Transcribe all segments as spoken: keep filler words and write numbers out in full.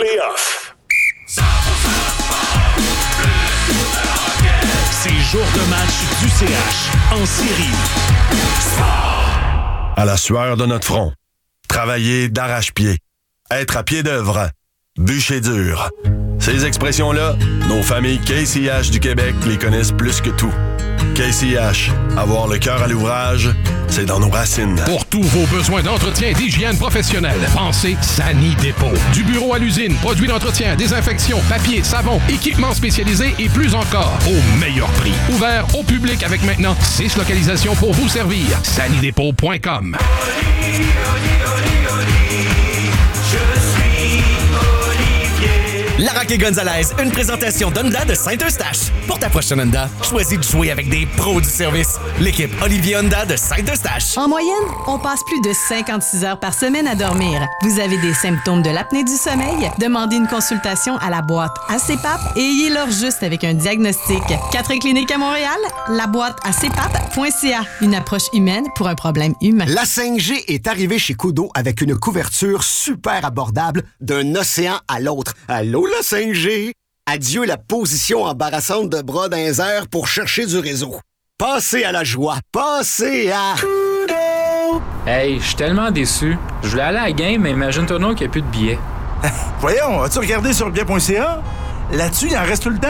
playoffs. C'est jour de match du C H en série. À la sueur de notre front, travailler d'arrache-pied, être à pied d'œuvre, bûcher dur. Ces expressions-là, nos familles K C H du Québec les connaissent plus que tout. K C H, avoir le cœur à l'ouvrage, c'est dans nos racines. Pour tous vos besoins d'entretien et d'hygiène professionnelle, pensez Sani Dépôt. Du bureau à l'usine, produits d'entretien, désinfection, papier, savon, équipements spécialisés et plus encore, au meilleur prix. Ouvert au public avec maintenant six localisations pour vous servir. sani dépôt point com. Larocque et Gonzalez, une présentation d'Honda de Saint-Eustache. Pour ta prochaine Honda, choisis de jouer avec des pros du service. L'équipe Olivier Honda de Saint-Eustache. En moyenne, on passe plus de cinquante-six heures par semaine à dormir. Vous avez des symptômes de l'apnée du sommeil? Demandez une consultation à la boîte A C P A P et ayez-leur juste avec un diagnostic. Quatre cliniques à Montréal, la boîte A C P A P point C A. Une approche humaine pour un problème humain. La cinq G est arrivée chez Kudo avec une couverture super abordable d'un océan à l'autre. Allô, la cinq G? Adieu la position embarrassante de bras dans les airs pour chercher du réseau. Passez à la joie. Passez à... Kudo! Hey, je suis tellement déçu. Je voulais aller à la game, mais imagine-toi non qu'il n'y a plus de billets. Voyons, as-tu regardé sur billet point C A? Là-dessus, il en reste tout le temps.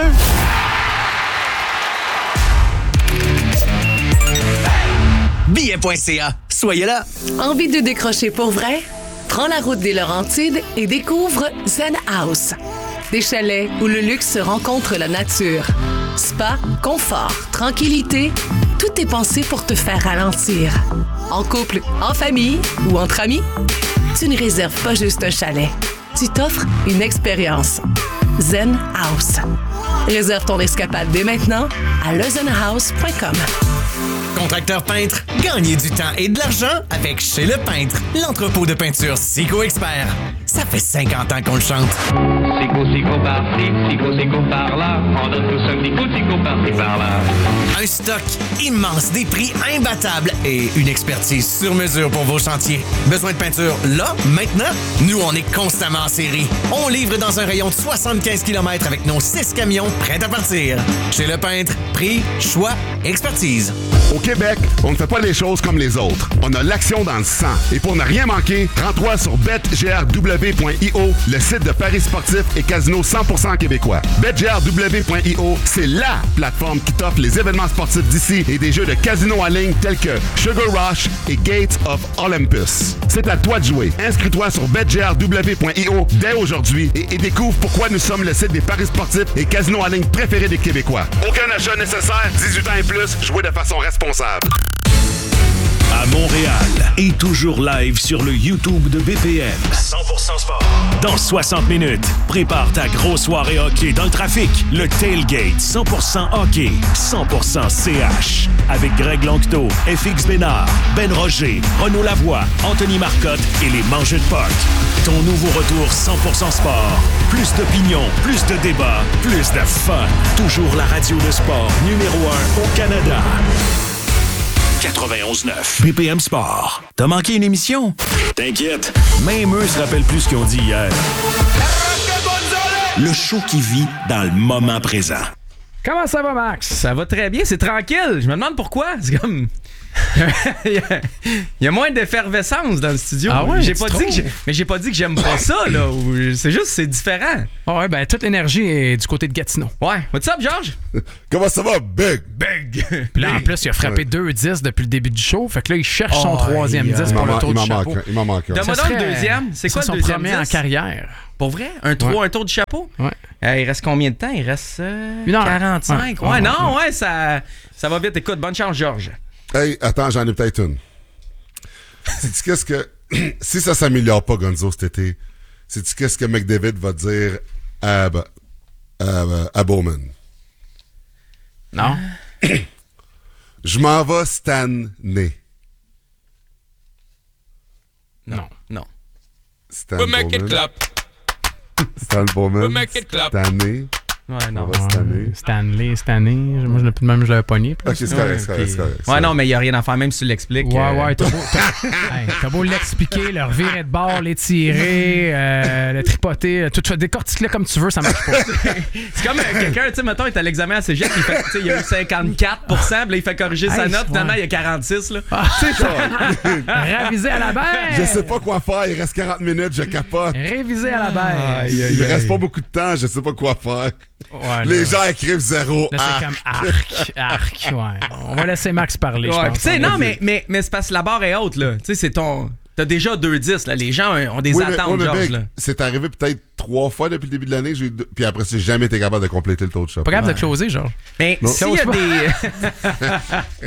billet point C A. Soyez là. Envie de décrocher pour vrai? Prends la route des Laurentides et découvre Zen House. Des chalets où le luxe se rencontre la nature. Spa, confort, tranquillité, tout est pensé pour te faire ralentir. En couple, en famille ou entre amis, tu ne réserves pas juste un chalet. Tu t'offres une expérience. Zen House. Réserve ton escapade dès maintenant à le zen house point com. Contracteur peintre, gagnez du temps et de l'argent avec Chez Le Peintre, l'entrepôt de peinture Sico Expert. Ça fait cinquante ans qu'on le chante. Sico, Sico par-ci, Sico, Sico par-là. On donne tous un petit coup de Sico par-ci, par-là. Un stock immense, des prix imbattables et une expertise sur mesure pour vos chantiers. Besoin de peinture là, maintenant? Nous, on est constamment en série. On livre dans un rayon de soixante-quinze kilomètres avec nos six camions prêts à partir. Chez Le Peintre, prix, choix, expertise. Au Québec, on ne fait pas les choses comme les autres. On a l'action dans le sang. Et pour ne rien manquer, rends-toi sur bet g r w point i o, le site de paris sportifs et casino cent pour cent québécois. bet g r w point i o, c'est LA plateforme qui t'offre les événements sportifs d'ici et des jeux de casino en ligne tels que Sugar Rush et Gates of Olympus. C'est à toi de jouer. Inscris-toi sur bet g r w point i o dès aujourd'hui et, et découvre pourquoi nous sommes le site des paris sportifs et casinos en ligne préférés des Québécois. Aucun achat nécessaire, dix-huit ans et plus, jouez de façon responsable. À Montréal et toujours live sur le YouTube de B P M. cent pour cent sport. Dans soixante minutes, prépare ta grosse soirée hockey dans le trafic. Le Tailgate cent pour cent hockey, cent pour cent C H. Avec Greg Lanctot, F X Bénard, Ben Roger, Renaud Lavoie, Anthony Marcotte et les Mangeux de Puck. Ton nouveau retour cent pour cent sport. Plus d'opinion, plus de débats, plus de fun. Toujours la radio de sport numéro un au Canada. quatre-vingt-onze neuf B P M Sport. T'as manqué une émission? T'inquiète, même eux se rappellent plus ce qu'ils ont dit hier. Le show qui vit dans le moment présent. Comment ça va, Max? Ça va très bien, c'est tranquille. Je me demande pourquoi. C'est comme... il, y a, il y a moins d'effervescence dans le studio. Ah ouais, j'ai pas dit que j'ai, mais j'ai pas dit que j'aime pas ça là. C'est juste c'est différent. Ah ouais, ben toute l'énergie est du côté de Gatineau. Ouais. What's up, Georges? Comment ça va, Big? Big. Puis là, en plus, il a frappé ouais. deux disques depuis le début du show. Fait que là, il cherche son oh, troisième yeah. disque pour le tour il du chapeau. Manque, il m'en manque. Donne-moi donc le deuxième. C'est quoi son le deuxième premier disque? En carrière? Pour vrai? Un, tour, ouais. un tour du chapeau? Ouais. Euh, il reste combien de temps? Il reste euh, une heure. quarante-cinq. Ouais, ouais, ouais non, ouais. ouais, ça, ça va vite. Écoute, bonne chance, Georges. Hey, attends, j'en ai peut-être une. Sais-tu qu'est-ce que... si ça s'améliore pas, Gonzo, cet été, sais-tu qu'est-ce que McDavid va dire à, à, à Bowman? Non. Je m'en vais Stanley. Non, non. Stan We'll Bowman. Make it clap. Stan Bowman. We'll make it clap. Stanley. Ouais, non. Ouais, Stanley, Stanley. Moi, je l'ai plus de même, je l'avais pogné. Ok, c'est correct, c'est correct, c'est correct. Ouais, non, mais il n'y a rien à faire, même si tu l'expliques. Ouais, euh... ouais, t'as beau, t'as, hey, t'as beau l'expliquer, le revirer de bord, l'étirer, euh, le tripoter, tout ça, décortique-le comme tu veux, ça marche pas. C'est comme euh, quelqu'un, tu sais, mettons, il est à l'examen à cégep, il fait, tu sais, il a eu cinquante-quatre pour cent, puis là, il fait corriger hey, sa note, ouais. Finalement, il y a quarante-six, là. Ah, c'est ça. Raviser à la baisse. Je sais pas quoi faire, il reste quarante minutes, je capote. Réviser à la baisse. Ah, il, il me reste pas beaucoup de temps, je sais pas quoi faire. Ouais, les gens écrivent zéro. Là, c'est comme arc, arc, ouais. On va laisser Max parler, ouais, je pense. Tu sais, non, mais, mais, mais c'est parce que la barre est haute, là. Tu sais, c'est ton... T'as déjà deux dix, là. Les gens ont des oui, attentes, mais, oui, Georges, mais là. C'est arrivé peut-être trois fois depuis le début de l'année, j'ai deux... puis après, j'ai jamais été capable de compléter le taux de shop. Pas capable ouais. de closer, Georges. Mais s'il y a des...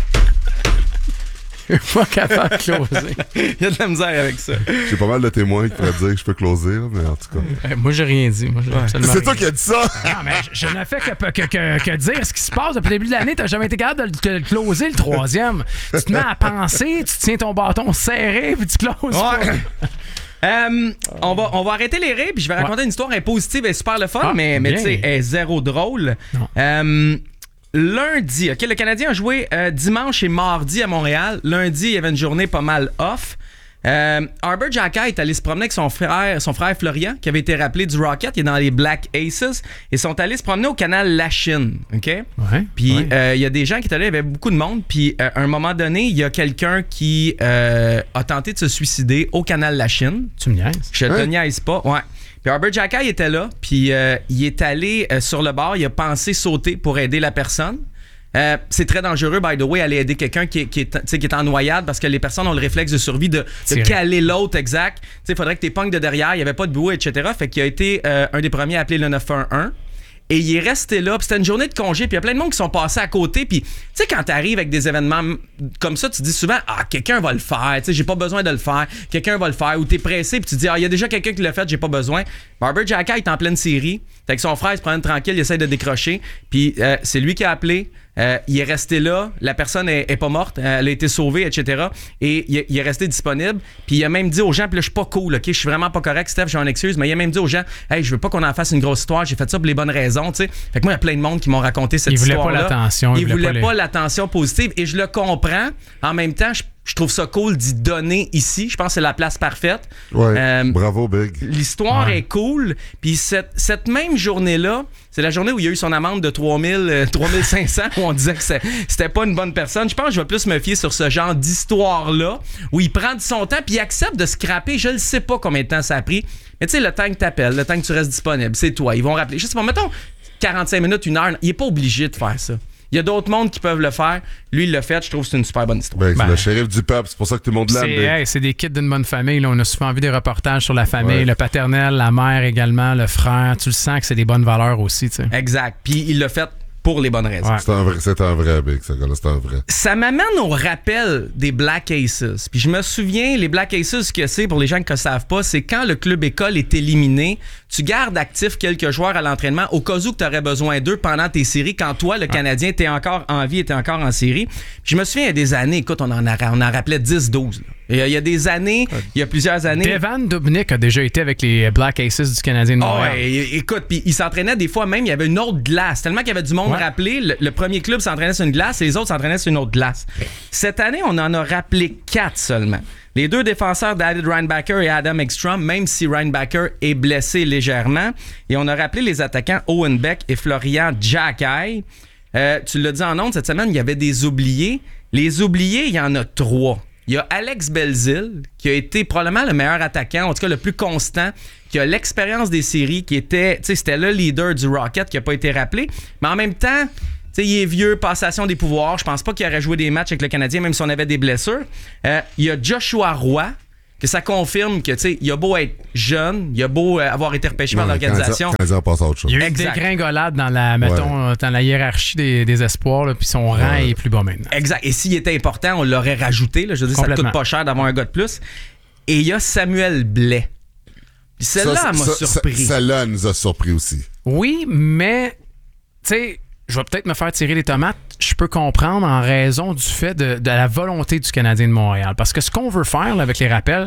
Je suis pas capable de closer. Il y a de la misère avec ça. J'ai pas mal de témoins qui pourraient dire que je peux closer, là, mais en tout cas. Moi, j'ai rien dit. Moi, j'ai ouais. C'est rien toi qui as dit ça! Non, mais je, je n'ai fait que, que, que, que dire ce qui se passe depuis le début de l'année. T'as jamais été capable de, de le closer, le troisième. Tu te mets à penser, tu tiens ton bâton serré, puis tu closes ouais. pas. Um, on, va, on va arrêter les rires, puis je vais raconter ouais. une histoire impositive et super le fun, ah, mais, mais tu sais, elle est zéro drôle. Um, Lundi, OK, le Canadien a joué euh, dimanche et mardi à Montréal. Lundi, il y avait une journée pas mal off. Euh, Arbor Xhekaj est allé se promener avec son frère, son frère Florian, qui avait été rappelé du Rocket. Il est dans les Black Aces. Ils sont allés se promener au canal Lachine. OK? Ouais, puis il ouais. euh, y a des gens qui étaient là, il y avait beaucoup de monde. Puis euh, à un moment donné, il y a quelqu'un qui euh, a tenté de se suicider au canal Lachine. Tu me niaises? Je te hein? niaise pas, ouais. Puis Arbor Xhekaj était là, puis euh, il est allé euh, sur le bord, il a pensé sauter pour aider la personne. Euh, c'est très dangereux, by the way, aller aider quelqu'un qui est, qui, est, qui est en noyade parce que les personnes ont le réflexe de survie de, de caler l'autre, exact. Il faudrait que tu pognes de derrière, il n'y avait pas de bouée, et cetera. Fait qu'il a été euh, un des premiers à appeler le neuf un un. Et il est resté là, puis c'était une journée de congé, puis il y a plein de monde qui sont passés à côté, puis tu sais, quand t'arrives avec des événements comme ça, tu te dis souvent, ah, quelqu'un va le faire, tu sais, j'ai pas besoin de le faire, quelqu'un va le faire, ou t'es pressé, puis tu te dis, ah, il y a déjà quelqu'un qui l'a fait, j'ai pas besoin. Arbor Xhekaj est en pleine série, avec son frère, il se promène tranquille, il essaie de décrocher, puis euh, c'est lui qui a appelé. Euh, il est resté là, la personne est, est pas morte, elle a été sauvée, et cetera. Et il, il est resté disponible. Puis il a même dit aux gens, puis là, je suis pas cool, ok, je suis vraiment pas correct, Steph, j'ai une excuse, mais il a même dit aux gens, hey, je veux pas qu'on en fasse une grosse histoire, j'ai fait ça pour les bonnes raisons, tu sais. Fait que moi, il y a plein de monde qui m'ont raconté cette histoire-là. Il voulait pas l'attention. Il, il voulait, voulait pas, pas les... l'attention positive, et je le comprends. En même temps, je Je trouve ça cool d'y donner ici. Je pense que c'est la place parfaite. Ouais, euh, bravo, Big. L'histoire ouais. est cool. Puis cette, cette même journée-là, c'est la journée où il y a eu son amende de trois mille, trois mille cinq cents, où on disait que c'était pas une bonne personne. Je pense que je vais plus me fier sur ce genre d'histoire-là, où il prend de son temps puis il accepte de scraper. Je ne sais pas combien de temps ça a pris. Mais tu sais, le temps que t'appelles, le temps que tu restes disponible, c'est toi. Ils vont rappeler. Je sais pas, mettons quarante-cinq minutes, une heure. Il est pas obligé de faire ça. Il y a d'autres mondes qui peuvent le faire. Lui, il l'a fait. Je trouve que c'est une super bonne histoire. Ben, c'est ben, le shérif du peuple. C'est pour ça que tout le monde l'aime. C'est, hey, c'est des kids d'une bonne famille. Là. On a souvent vu des reportages sur la famille. Ouais. Le paternel, la mère également, le frère. Tu le sens que c'est des bonnes valeurs aussi. T'sais. Exact. Puis il l'a fait pour les bonnes raisons. Ouais. C'est un vrai, c'est un vrai, Big, ce gars-là, c'est un vrai. Ça m'amène au rappel des Black Aces. Puis je me souviens, les Black Aces, ce que c'est, pour les gens qui ne savent pas, c'est quand le club école est éliminé, tu gardes actifs quelques joueurs à l'entraînement au cas où tu aurais besoin d'eux pendant tes séries, quand toi, le Canadien, t'es encore en vie et t'es encore en série. Puis je me souviens, il y a des années, écoute, on en, a, on en rappelait dix douze. Il y a des années, il y a plusieurs années. Devan Dubnyk a déjà été avec les Black Aces du Canadien de Montréal. Oh, ouais, écoute, puis il s'entraînait des fois même, il y avait une autre glace. Tellement qu'il y avait du monde ouais. rappelé, le, le premier club s'entraînait sur une glace et les autres s'entraînaient sur une autre glace. Cette année, on en a rappelé quatre seulement. Les deux défenseurs, David Reinbacher et Adam Ekstrom, même si Reinbacher est blessé légèrement. Et on a rappelé les attaquants Owen Beck et Florian Xhekaj. Euh, tu l'as dit en ondes, cette semaine, il y avait des oubliés. Les oubliés, il y en a trois. Il y a Alex Belzile, qui a été probablement le meilleur attaquant, en tout cas le plus constant, qui a l'expérience des séries, qui était, tu sais, c'était le leader du Rocket, qui n'a pas été rappelé. Mais en même temps, tu sais, il est vieux, passation des pouvoirs. Je pense pas qu'il aurait joué des matchs avec le Canadien, même si on avait des blessures. Euh, il y a Joshua Roy, que ça confirme que, tu sais, il a beau être jeune, il a beau euh, avoir été repêché par l'organisation. Il y a eu une dégringolade dans la, mettons, ouais. dans la hiérarchie des, des espoirs, là, puis son rang ouais. est plus bas maintenant. Exact. Et s'il était important, on l'aurait rajouté. Là. Je veux dire, ça ne coûte pas cher d'avoir un gars de plus. Et il y a Samuel Blais. Puis celle-là, ça, elle m'a ça, surpris. Celle-là nous a surpris aussi. Oui, mais, tu sais, je vais peut-être me faire tirer les tomates. Je peux comprendre en raison du fait de, de la volonté du Canadien de Montréal. Parce que ce qu'on veut faire là, avec les rappels,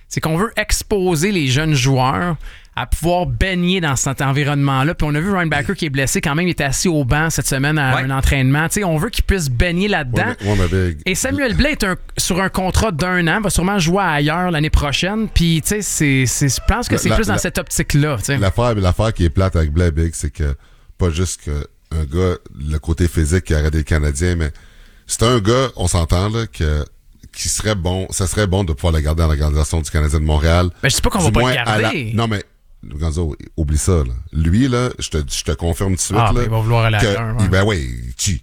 C'est qu'on veut exposer les jeunes joueurs à pouvoir baigner dans cet environnement-là. Puis on a vu Ryan Backer qui est blessé quand même, il était assis au banc cette semaine à ouais. un entraînement. T'sais, on veut qu'il puisse baigner là-dedans. Ouais, mais, ouais, mais Et Samuel Blais est un, sur un contrat d'un an, va sûrement jouer ailleurs l'année prochaine. Puis c'est, c'est, je pense que c'est la, plus dans la, cette optique-là. T'sais. L'affaire, l'affaire qui est plate avec Blais Big, c'est que pas juste qu'un gars, le côté physique qui a arrêté le Canadien, mais c'est un gars, on s'entend là, que qui serait bon, ça serait bon de pouvoir le garder dans l'organisation du Canadien de Montréal. Mais je sais pas qu'on va pas le garder. La... Non, mais Gonzo, oublie ça. Là. Lui, là, je te, je te confirme tout de suite. Ah, là, il va vouloir aller que, ailleurs. Ouais. Ben oui, tu,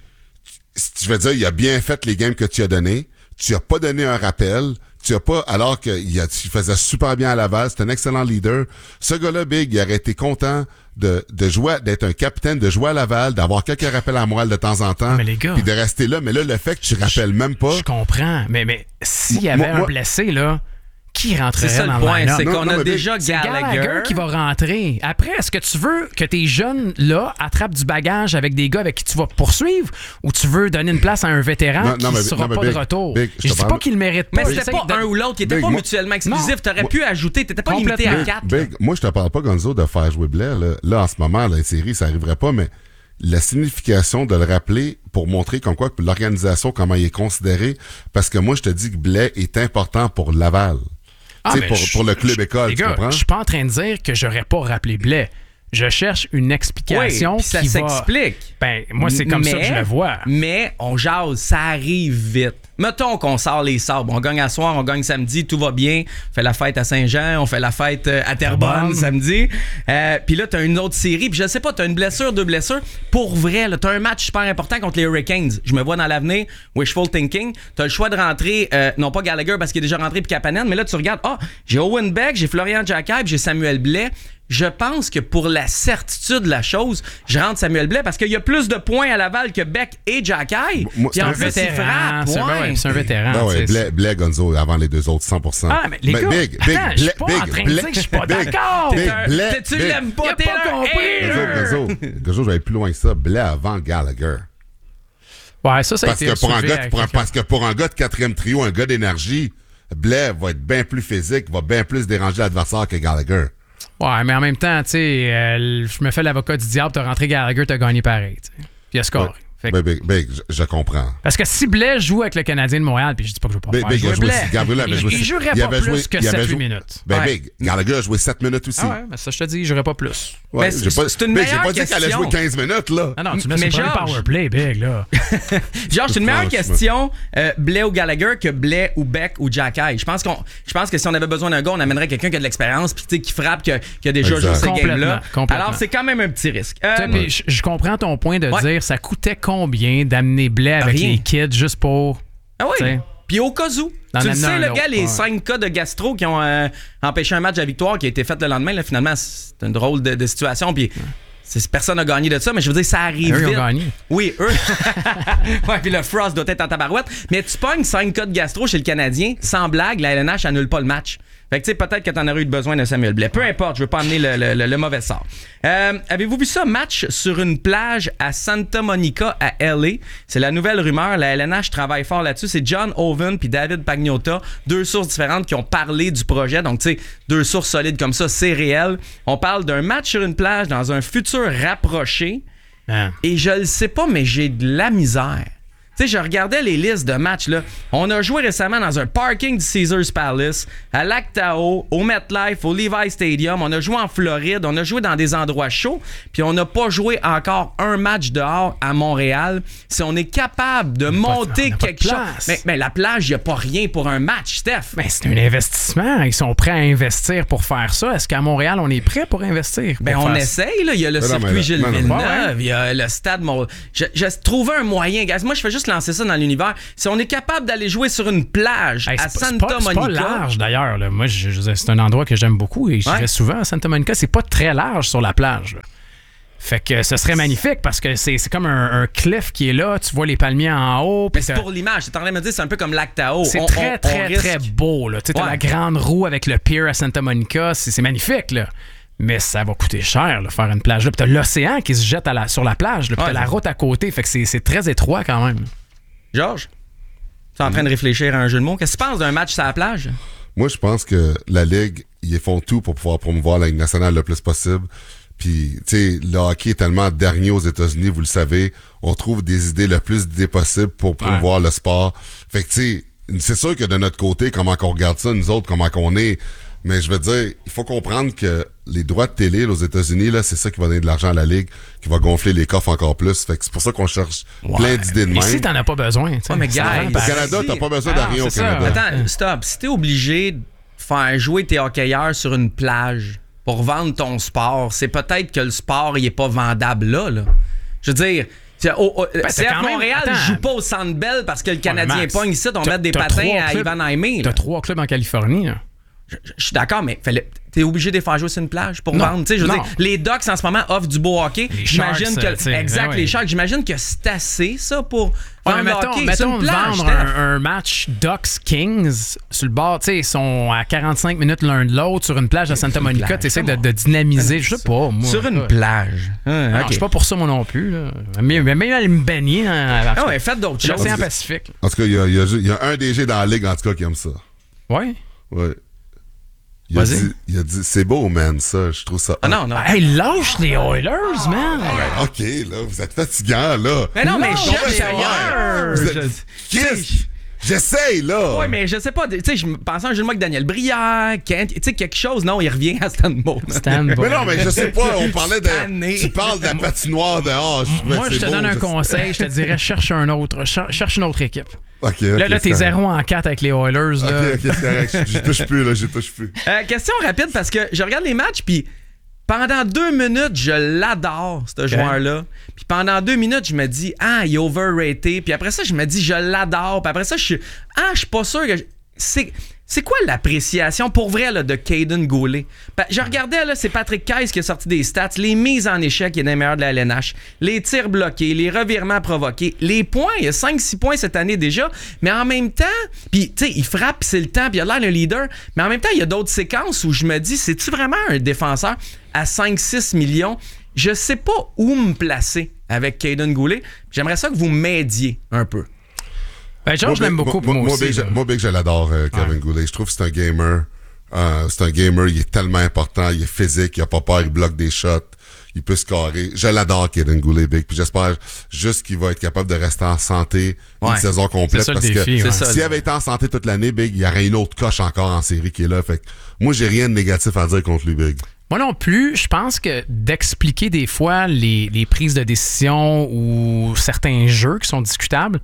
tu veux dire, il a bien fait les games que tu as donnés. Tu as pas donné un rappel. Tu as pas, alors qu'il a, tu faisais super bien à Laval. C'est un excellent leader. Ce gars-là, Big, il aurait été content de, de jouer, d'être un capitaine, de jouer à Laval, d'avoir quelques rappels à Montréal de temps en temps. Mais les gars. Puis de rester là. Mais là, le fait que tu rappelles même pas. Je comprends. Mais, mais s'il y avait moi, un moi, blessé, là. Qui rentrerait c'est ça dans le point, le c'est non, qu'on non, a déjà Gallagher. Gallagher qui va rentrer. Après, est-ce que tu veux que tes jeunes, là, attrapent du bagage avec des gars avec qui tu vas poursuivre ou tu veux donner une place à un vétéran non, qui ne sera non, pas big, de retour? Big, je, je dis pas qu'il le mérite pas. Mais c'était pas de... un ou l'autre, il était big, pas moi, mutuellement exclusif. Tu aurais pu ajouter, t'étais pas limité à quatre. Big, moi, je te parle pas, Gonzo, de faire jouer Blais. Là, là en ce moment, la série, ça arriverait pas, mais la signification de le rappeler pour montrer comme quoi que l'organisation, comment il est considéré, parce que moi, je te dis que Blais est important pour Laval. Ah, pour, je, pour le club je, école, les tu gars, comprends? Je suis pas en train de dire que j'aurais pas rappelé Blais. Je cherche une explication oui, ça qui s'explique. Va... Ben, moi, c'est comme mais, ça que je le vois. Mais on jase, ça arrive vite. Mettons qu'on sort les sabres. On gagne à soir, on gagne samedi, tout va bien. On fait la fête à Saint-Jean, on fait la fête à Terrebonne bon. samedi. Euh, puis là, t'as une autre série. Puis je sais pas, t'as une blessure, deux blessures. Pour vrai, là, t'as un match super important contre les Hurricanes. Je me vois dans l'avenir, wishful thinking. T'as le choix de rentrer, euh, non pas Gallagher parce qu'il est déjà rentré puis Kapanen, mais là, tu regardes, ah, oh, j'ai Owen Beck, j'ai Florian Giacchai, j'ai Samuel Blais. Je pense que pour la certitude de la chose, je rentre Samuel Blais parce qu'il y a plus de points à Laval que Beck et Giacchai. Puis en fait, c'est frappe. C'est, ouais. c'est un vétéran. Ben ouais, Blais, Blais, Gonzo, avant les deux autres, cent pour cent. Ah, mais les gars, big, big, attends, je suis pas Blais, en train de dire que je suis pas big, d'accord. Big, un, Blais, tu l'aimes pas, t'es pas compris. Gonzo, Gonzo, j'allais plus loin que ça. Blais avant Gallagher. Ouais, ça, ça a parce été que pour un gars, pour un, quelqu'un. Parce que pour un gars de quatrième trio, un gars d'énergie, Blais va être bien plus physique, va bien plus déranger l'adversaire que Gallagher. Ouais, mais en même temps, tu sais, euh, je me fais l'avocat du diable, t'as rentré Gallagher, t'as gagné pareil. T'sais. Puis il a score. Ouais. Que... Big, big, je, je comprends. Parce que si Blais joue avec le Canadien de Montréal, puis je dis pas que je veux pas big, faire big, jouer joué, Blais, Gabriel avait il, joué, il jouerait il pas avait plus joué, que sept huit minutes. Ben ouais. big, Gallagher a joué sept minutes aussi. Ah ouais, mais ça je te dis, il jouerait pas plus. Ouais, mais j'ai c'est, pas, c'est une big, meilleure j'ai pas dit question. qu'elle allait jouer quinze minutes, là. Ah non, tu mets sur le power play, big, là. Genre, c'est une meilleure question, euh, Blais ou Gallagher, que Blais ou Beck ou Giacchai. Je pense qu'on, je pense que si on avait besoin d'un gars, on amènerait quelqu'un qui a de l'expérience, puis qui frappe, qui a, qui a déjà joué ces games-là. Alors, c'est quand même un petit risque. Euh, ouais. je, je comprends ton point de ouais. dire, ça coûtait combien d'amener Blais avec Rien. les kids juste pour... Ah oui. T'sais. Puis au cas où, tu le sais, le gars, les ouais. cinq cas de gastro qui ont euh, empêché un match à victoire qui a été fait le lendemain, là, finalement, c'est une drôle de, de situation. Puis ouais. personne n'a gagné de ça, mais je veux dire, ça arrive eux, vite. Ils ont gagné. Oui, eux. Ouais, puis le Frost doit être en tabarouette. Mais tu pognes cinq cas de gastro chez le Canadien, sans blague, la L N H annule pas le match. Fait que tu sais, peut-être que t'en aurais eu besoin de Samuel Blais. Peu importe, je veux pas amener le, le, le, le mauvais sort. Euh, avez-vous vu ça? Match sur une plage à Santa Monica, à L A. C'est la nouvelle rumeur. La L N H travaille fort là-dessus. C'est John Oven puis David Pagnotta, deux sources différentes qui ont parlé du projet. Donc, tu sais, deux sources solides comme ça, c'est réel. On parle d'un match sur une plage dans un futur rapproché. Ah. Et je le sais pas, mais j'ai de la misère. Tu sais, je regardais les listes de matchs, là. On a joué récemment dans un parking du Caesars Palace, à Lac Tahoe, au MetLife, au Levi Stadium. On a joué en Floride, on a joué dans des endroits chauds, puis on n'a pas joué encore un match dehors à Montréal. Si on est capable de monter pas, quelque chose... Mais, mais la plage, il n'y a pas rien pour un match, Steph. Mais c'est un investissement. Ils sont prêts à investir pour faire ça. Est-ce qu'à Montréal, on est prêt pour investir? Pour ben, on essaye, là. Il y a le mais circuit non, Gilles non, non, Villeneuve, il y a le stade... Mon... Je, je trouvais un moyen, guys. Moi, je fais juste lancer ça dans l'univers. Si on est capable d'aller jouer sur une plage hey, à c'est Santa pas, Monica... C'est pas large, d'ailleurs. Là. Moi, je, je, c'est un endroit que j'aime beaucoup et je ouais. vais souvent à Santa Monica. C'est pas très large sur la plage. Là. Fait que ce serait magnifique parce que c'est, c'est comme un, un cliff qui est là. Tu vois les palmiers en haut. Mais c'est pour l'image. T'es en train de me dire c'est un peu comme Lac Tahoe. C'est on, très, on, très, on risque... très beau. Là. Tu sais, ouais. T'as la grande roue avec le pier à Santa Monica. C'est, c'est magnifique, là. Mais ça va coûter cher, là, faire une plage là. Puis t'as l'océan qui se jette à la, sur la plage. Là. Puis ouais, t'as la route à côté. Fait que c'est, c'est très étroit quand même. Georges, tu es en train de réfléchir à un jeu de mots. Qu'est-ce que tu penses d'un match sur la plage? Moi, je pense que la Ligue, ils font tout pour pouvoir promouvoir la Ligue nationale le plus possible. Puis, tu sais, le hockey est tellement dernier aux États-Unis, vous le savez. On trouve des idées, le plus d'idées possible pour promouvoir ouais. le sport. Fait que, tu sais, c'est sûr que de notre côté, comment qu'on regarde ça, nous autres, comment qu'on est. Mais je veux dire, il faut comprendre que les droits de télé là, aux États-Unis, là, c'est ça qui va donner de l'argent à la Ligue, qui va gonfler les coffres encore plus. Fait que c'est pour ça qu'on cherche ouais. plein d'idées de même. Ici, t'en as pas besoin. Oh, mais gars, au Canada, si... t'as pas besoin ah, de rien au Canada. Attends, stop. Si t'es obligé de faire jouer tes hockeyeurs sur une plage pour vendre ton sport, c'est peut-être que le sport, il est pas vendable là, là. Je veux dire... Oh, oh, ben, C F Montréal ne joue pas au Centre Bell parce que le Canadien ouais, pogne ici, on met des patins à Ivan Aimé. T'as trois clubs en Californie. Là. Je, je suis d'accord, mais fallait, t'es obligé de les faire jouer sur une plage pour non, vendre. Je veux dire, les Ducks en ce moment offrent du beau hockey. Les j'imagine Sharks, que exact, ouais, les Sharks. J'imagine que c'est assez ça pour vendre ouais, mettons, hockey mettons sur une plage. Vendre un, un match Ducks Kings sur le bord, tu sais, ils sont à quarante-cinq minutes l'un de l'autre sur une plage à Santa Monica. Tu essaies de, de dynamiser, je sais pas. Moi, sur une là. plage. Hum, okay. Je suis pas pour ça moi non plus. Là. Mais même aller me baigner. Hein, ah ouais, faites d'autres choses. L'océan Pacifique. En tout cas, il y a, y, a, y a un D G dans la Ligue en tout cas qui aime ça. Ouais. Ouais. Il a, dit, il a dit, c'est beau, man, ça. Je trouve ça. Ah non, non. Hey, lâche les Oilers, man. Ah, OK, là, vous êtes fatigants, là. Mais non, mais je cherche ailleurs. Qu'est-ce? J'essaye, là. Oui, mais je sais pas. Tu sais, je pensais à un jeu de moi avec Daniel Brière, Kent, tu sais, quelque chose. Non, il revient à Stanbo. Stanbo. Mais non, mais je sais pas. On parlait de. Tu parles de la patinoire dehors. Moi, je te beau, donne un je conseil. Je te dirais, cherche un autre. Cherche une autre équipe. Okay, okay, là, là t'es zéro en quatre avec les Oilers. Là. OK, OK, c'est correct. J'y touche plus, là. J'y touche plus. Euh, question rapide, parce que je regarde les matchs, puis pendant deux minutes, je l'adore, ce okay. joueur-là. Puis pendant deux minutes, je me dis, ah, il est overrated. Puis après ça, je me dis, je l'adore. Puis après ça, je suis, ah, je suis pas sûr que. Je... C'est. C'est quoi l'appréciation pour vrai là, de Caden Goulet? Je regardais, là, c'est Patrick Keyes qui a sorti des stats, les mises en échec, il est des meilleurs de la L N H, les tirs bloqués, les revirements provoqués, les points, il y a cinq six points cette année déjà, mais en même temps, puis tu sais, il frappe, puis c'est le temps, puis il a l'air le leader, mais en même temps, il y a d'autres séquences où je me dis, c'est-tu vraiment un défenseur à cinq six millions? Je sais pas où me placer avec Caden Goulet. J'aimerais ça que vous m'aidiez un peu. Ben, George, je l'aime beaucoup pour moi, moi aussi. Moi, moi, Big, je l'adore, euh, Kevin ouais. Goulet. Je trouve que c'est un gamer. Euh, c'est un gamer, il est tellement important, il est physique, il a pas peur, il bloque des shots, il peut scorer. Je l'adore, Kevin Goulet, Big. Puis j'espère juste qu'il va être capable de rester en santé ouais. une saison complète. C'est ça, parce le défi, que ouais. s'il avait été en santé toute l'année, Big, il y aurait une autre coche encore en série qui est là. Fait que moi, j'ai rien de négatif à dire contre lui, Big. Moi non plus, je pense que d'expliquer des fois les, les prises de décision ou certains jeux qui sont discutables,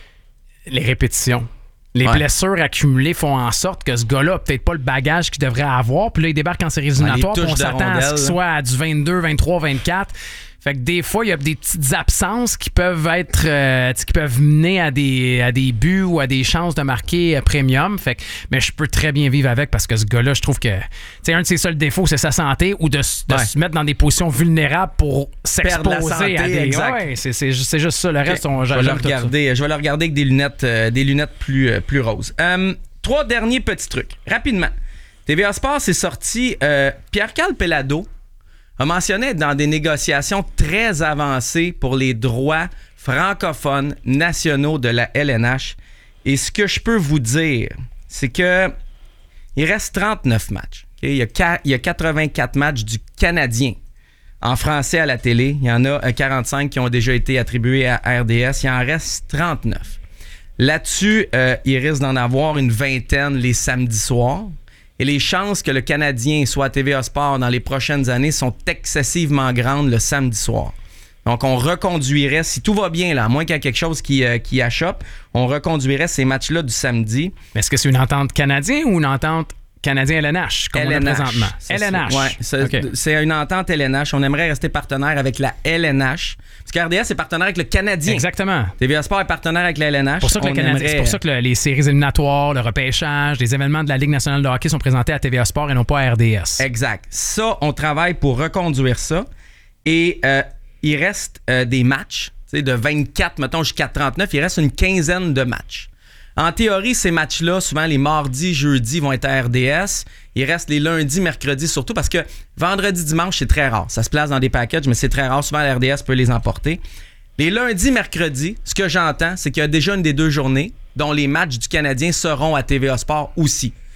les répétitions. Les ouais. blessures accumulées font en sorte que ce gars-là n'a peut-être pas le bagage qu'il devrait avoir. Puis là, il débarque en séries éliminatoires. Ouais, on s'attend à ce qu'il soit à du vingt-deux, vingt-trois, vingt-quatre. Fait que des fois, il y a des petites absences qui peuvent être euh, qui peuvent mener à des, à des buts ou à des chances de marquer euh, premium. Fait que, mais je peux très bien vivre avec parce que ce gars-là, je trouve que un de ses seuls défauts, c'est sa santé ou de, de ouais. se mettre dans des positions vulnérables pour s'exposer santé, à des. Exact. Ouais, c'est, c'est, c'est juste ça. Le reste, okay. on je vais le regarder. Je vais le regarder avec des lunettes, euh, des lunettes plus, euh, plus roses. Euh, trois derniers petits trucs. Rapidement. T V A Sports c'est sorti. Euh, Pierre-Carl Pellado a mentionné être dans des négociations très avancées pour les droits francophones nationaux de la L N H. Et ce que je peux vous dire, c'est que il reste trente-neuf matchs. Okay? Il, y a, il y a quatre-vingt-quatre matchs du Canadien en français à la télé. Il y en a quarante-cinq qui ont déjà été attribués à R D S. Il en reste trente-neuf. Là-dessus, euh, il risque d'en avoir une vingtaine les samedis soirs. Et les chances que le Canadien soit à T V A Sport dans les prochaines années sont excessivement grandes le samedi soir. Donc, on reconduirait, si tout va bien, là, à moins qu'il y ait quelque chose qui, euh, qui achoppe, on reconduirait ces matchs-là du samedi. Mais est-ce que c'est une entente canadienne ou une entente Canadien L N H, comme L N H, on a présentement? L N H. Oui, c'est, okay. c'est une entente L N H. On aimerait rester partenaire avec la L N H. Parce que R D S est partenaire avec le Canadien. Exactement. T V A Sport est partenaire avec la L N H. Pour ça que le Canadien, aimerait... C'est pour ça que le, les séries éliminatoires, le repêchage, les événements de la Ligue nationale de hockey sont présentés à T V A Sport et non pas à R D S. Exact. Ça, on travaille pour reconduire ça. Et euh, il reste euh, des matchs, tu sais, de vingt-quatre, mettons, jusqu'à trente-neuf. Il reste une quinzaine de matchs. En théorie, ces matchs-là, souvent les mardis, jeudis vont être à R D S. Il reste les lundis, mercredis surtout parce que vendredi, dimanche, c'est très rare. Ça se place dans des packages, mais c'est très rare. Souvent, la R D S peut les emporter. Les lundis, mercredis, ce que j'entends, c'est qu'il y a déjà une des deux journées dont les matchs du Canadien seront à T V A Sport aussi.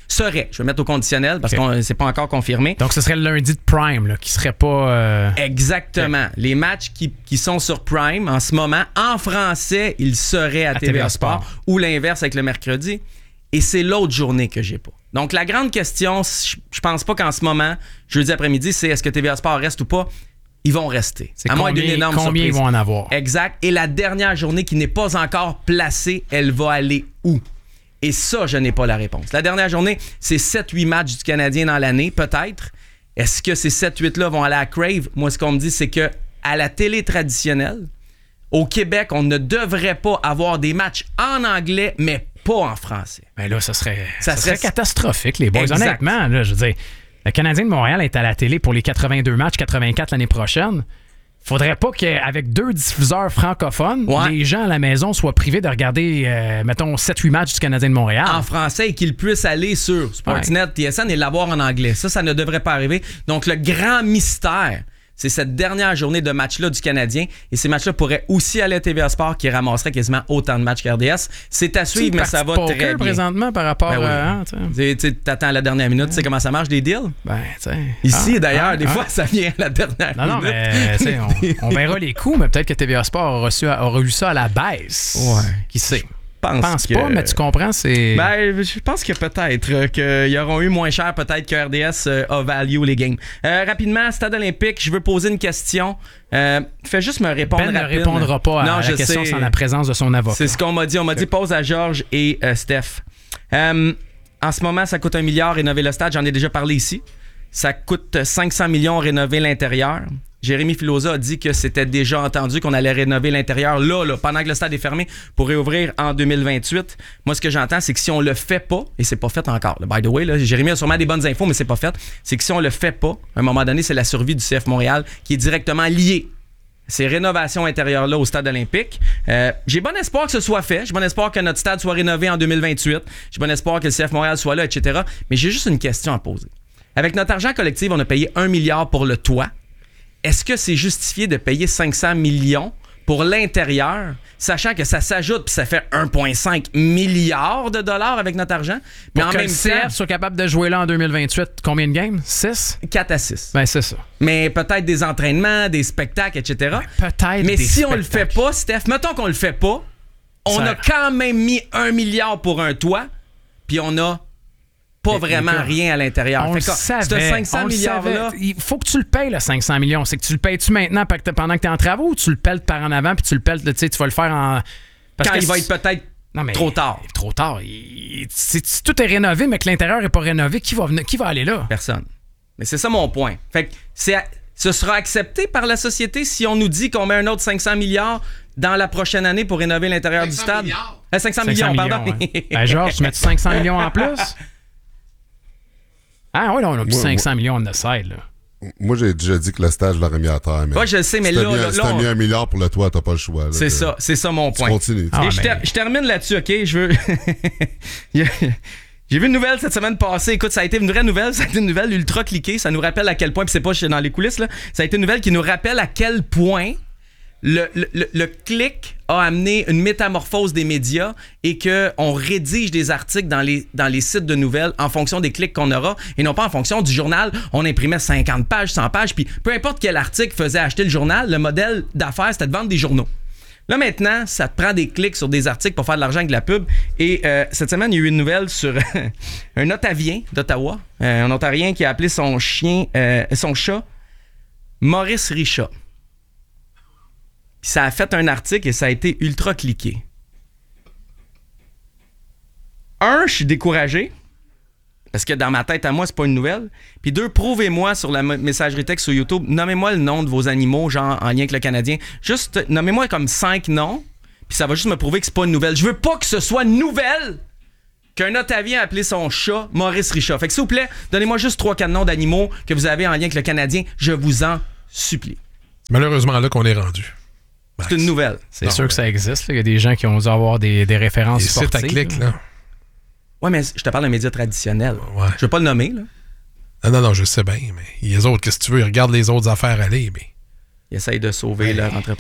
Serait. Je vais mettre au conditionnel parce okay. que c'est pas encore confirmé. Donc, ce serait le lundi de Prime, là, qui serait pas... Euh... Exactement. Okay. Les matchs qui, qui sont sur Prime, en ce moment, en français, ils seraient à, à T V A Sport, Sport ou l'inverse avec le mercredi. Et c'est l'autre journée que j'ai pas. Donc, la grande question, je pense pas qu'en ce moment, jeudi après-midi, c'est est-ce que T V A Sport reste ou pas? Ils vont rester. C'est à combien, moins d'une énorme combien surprise. Ils vont en avoir? Exact. Et la dernière journée qui n'est pas encore placée, elle va aller où? Et ça, je n'ai pas la réponse. La dernière journée, c'est sept huit matchs du Canadien dans l'année, peut-être. Est-ce que ces sept huit-là vont aller à Crave? Moi, ce qu'on me dit, c'est que à la télé traditionnelle, au Québec, on ne devrait pas avoir des matchs en anglais, mais pas en français. Ben là, ça serait, ça ça serait, serait catastrophique, les boys. Exact. Honnêtement, là, je veux dire, le Canadien de Montréal est à la télé pour les quatre-vingt-deux matchs, quatre-vingt-quatre l'année prochaine. Faudrait pas qu'avec deux diffuseurs francophones, ouais. les gens à la maison soient privés de regarder, euh, mettons, sept huit matchs du Canadien de Montréal. En français et qu'ils puissent aller sur Sportsnet, ouais. T S N et l'avoir en anglais. Ça, ça ne devrait pas arriver. Donc, le grand mystère, c'est cette dernière journée de match-là du Canadien. Et ces matchs-là pourraient aussi aller à T V A Sport qui ramasserait quasiment autant de matchs qu'R D S. C'est à suivre, mais ça va très bien. Présentement par rapport ben oui. à... Hein, tu t'attends à la dernière minute. Tu sais comment ça marche, des deals? Ben, tu sais... Ici, ah, d'ailleurs, ah, des ah. fois, ça vient à la dernière non, minute. Non, mais tu sais, on, on verra les coups, mais peut-être que T V A Sport aura, reçu, aura eu ça à la baisse. Ouais. Qui sait? Pense, pense que... pas, mais tu comprends, c'est... Ben, je pense que peut-être euh, qu'ils auront eu moins cher, peut-être que R D S euh, a value les games. Euh, rapidement, Stade olympique, je veux poser une question. Euh, fais juste me répondre Ben rapide. ne répondra pas à non, la je question sais. sans la présence de son avocat. C'est ce qu'on m'a dit. On m'a dit pose à Georges et euh, Steph. Euh, en ce moment, ça coûte un milliard rénover le stade. J'en ai déjà parlé ici. Ça coûte cinq cents millions rénover l'intérieur. Jérémy Filosa a dit que c'était déjà entendu qu'on allait rénover l'intérieur là, là, pendant que le stade est fermé pour réouvrir en deux mille vingt-huit. Moi, ce que j'entends, c'est que si on le fait pas, et c'est pas fait encore, là, by the way, là, Jérémy a sûrement des bonnes infos, mais c'est pas fait, c'est que si on le fait pas, à un moment donné, c'est la survie du C F Montréal qui est directement liée. Ces rénovations intérieures-là au stade olympique. Euh, j'ai bon espoir que ce soit fait. J'ai bon espoir que notre stade soit rénové en deux mille vingt-huit. J'ai bon espoir que le C F Montréal soit là, et cetera. Mais j'ai juste une question à poser. Avec notre argent collectif, on a payé un milliard pour le toit. Est-ce que c'est justifié de payer cinq cents millions pour l'intérieur, sachant que ça s'ajoute puis ça fait un virgule cinq milliard de dollars avec notre argent? Mais en même temps, C F soit capable de jouer là en deux mille vingt-huit, combien de games? six? quatre à six. Ben, c'est ça. Mais peut-être des entraînements, des spectacles, et cetera. Ben, peut-être Mais des si spectacles. on le fait pas, Steph, mettons qu'on le fait pas, on ça... a quand même mis un milliard pour un toit, puis on a pas mais, vraiment mais, rien à l'intérieur. On fait le que, savait. Ce cinq cents milliards-là... Il faut que tu le payes, le cinq cents millions. C'est que tu le payes-tu maintenant pendant que tu es en travaux ou tu le pelles par en avant puis tu le pelles, tu sais, tu vas le faire en... Parce Quand il va être peut-être non, mais trop tard. Trop tard. Il, si, si tout est rénové, mais que l'intérieur n'est pas rénové, qui va, venir, qui va aller là? Personne. Mais c'est ça mon point. Fait que c'est, ce sera accepté par la société si on nous dit qu'on met un autre cinq cents milliards dans la prochaine année pour rénover l'intérieur du stade? Euh, cinq cents millions, pardon. Ouais. Ben, Georges, tu mets cinq cents millions en plus? Ah oui, on a plus moi, cinq cents moi, millions on the side, là. Moi, j'ai déjà dit que le stade, je l'aurais mis à terre. Mais ouais, je le sais, mais si là... Mis, là si t'as on... mis un milliard pour le toit, t'as pas le choix. Là, c'est que... ça, c'est ça mon point. Tu continues. Ah, Et je, ter- je termine là-dessus, OK? Je veux... J'ai vu une nouvelle cette semaine passée. Écoute, ça a été une vraie nouvelle. Ça a été une nouvelle ultra cliquée. Ça nous rappelle à quel point... Puis c'est pas dans les coulisses, là. Ça a été une nouvelle qui nous rappelle à quel point... Le, le, le clic a amené une métamorphose des médias et qu'on rédige des articles dans les, dans les sites de nouvelles en fonction des clics qu'on aura et non pas en fonction du journal. On imprimait cinquante pages, cent pages, puis peu importe quel article faisait acheter le journal, le modèle d'affaires, c'était de vendre des journaux. Là, maintenant, ça te prend des clics sur des articles pour faire de l'argent avec de la pub. Et euh, cette semaine, il y a eu une nouvelle sur un Ottavien d'Ottawa, euh, un Ontarien qui a appelé son chien, euh, son chat Maurice Richat. Puis ça a fait un article et ça a été ultra cliqué. Un, je suis découragé. Parce que dans ma tête à moi, c'est pas une nouvelle. Puis deux, prouvez-moi sur la messagerie texte sur YouTube, nommez-moi le nom de vos animaux, genre en lien avec le Canadien. Juste, nommez-moi comme cinq noms, puis ça va juste me prouver que c'est pas une nouvelle. Je veux pas que ce soit une nouvelle qu'un Ottavien a appelé son chat Maurice Richat. Fait que s'il vous plaît, donnez-moi juste trois quatre noms d'animaux que vous avez en lien avec le Canadien. Je vous en supplie. C'est malheureusement là qu'on est rendu. C'est une nouvelle. C'est non, sûr mais... que ça existe. Il y a des gens qui ont dû avoir des, des références sportives. C'est ta clique, là. Ouais, mais je te parle d'un média traditionnel. Ouais. Je veux pas le nommer, là. Non, non, non, je sais bien, mais les autres, qu'est-ce que tu veux? Ils regardent les autres affaires aller, mais... Ils essayent de sauver ouais. leur entreprise.